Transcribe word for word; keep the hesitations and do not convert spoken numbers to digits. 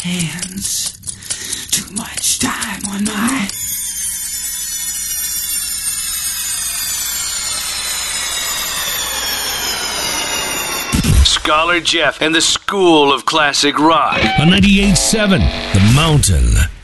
hands. Too much time on my... Scholar Jeff and the School of Classic Rock. On ninety-eight point seven, The Mountain.